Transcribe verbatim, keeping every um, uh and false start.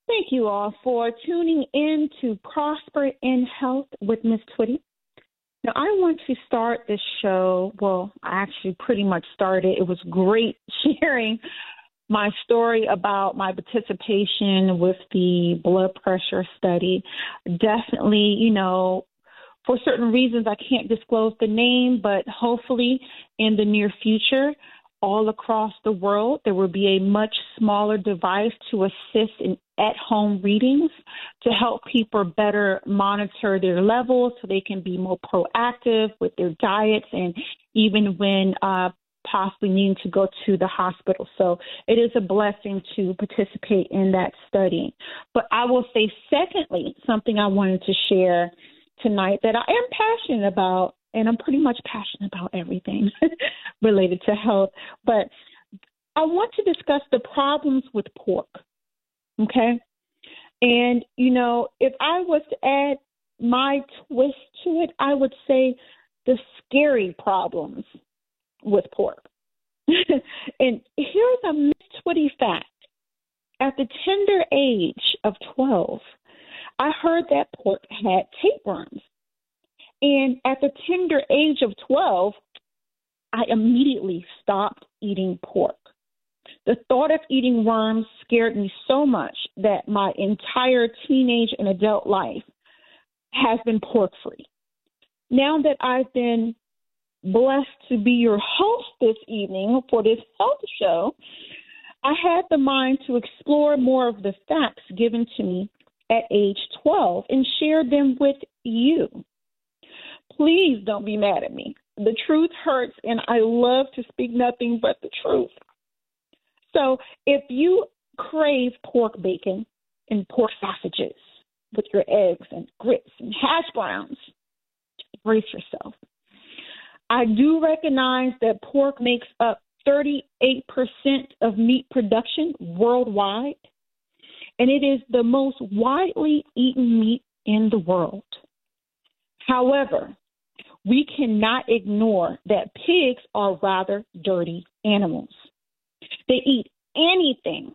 Thank you all for tuning in to Prosper in Health with Miss Twitty. Now, I want to start this show. Well, I actually pretty much started. It was great sharing my story about my participation with the blood pressure study. Definitely, you know, for certain reasons, I can't disclose the name, but hopefully in the near future, all across the world, there will be a much smaller device to assist in at-home readings to help people better monitor their levels so they can be more proactive with their diets and even when uh, possibly needing to go to the hospital. So it is a blessing to participate in that study. But I will say, secondly, something I wanted to share tonight that I am passionate about, and I'm pretty much passionate about everything related to health, but I want to discuss the problems with pork, okay? And, you know, if I was to add my twist to it, I would say the scary problems with pork. And here's a Miss Twitty fact. At the tender age of twelve, I heard that pork had tapeworms. And at the tender age of twelve, I immediately stopped eating pork. The thought of eating worms scared me so much that my entire teenage and adult life has been pork-free. Now that I've been blessed to be your host this evening for this health show, I had the mind to explore more of the facts given to me at age twelve and share them with you. Please don't be mad at me. The truth hurts, and I love to speak nothing but the truth. So if you crave pork bacon and pork sausages with your eggs and grits and hash browns, brace yourself. I do recognize that pork makes up thirty-eight percent of meat production worldwide, and it is the most widely eaten meat in the world. However, we cannot ignore that pigs are rather dirty animals. They eat anything